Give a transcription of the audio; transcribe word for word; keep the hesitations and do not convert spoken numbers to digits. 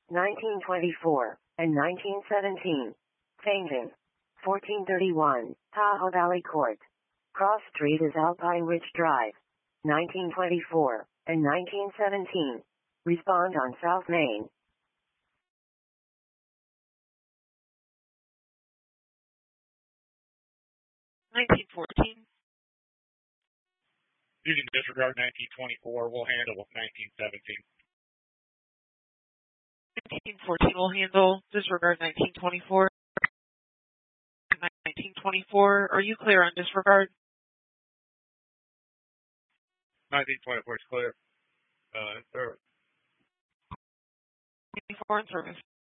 nineteen twenty-four, and nineteen seventeen. Changing. fourteen thirty-one, Tahoe Valley Court. Cross Street is Alpine Ridge Drive. nineteen twenty-four, and nineteen seventeen. Respond on South Main. nineteen fourteen. You can disregard nineteen twenty-four. We'll handle with nineteen seventeen. nineteen fourteen will handle. Disregard nineteen twenty-four. nineteen twenty-four. Are you clear on disregard? nineteen twenty-four is clear. Uh, service. twenty-four in service.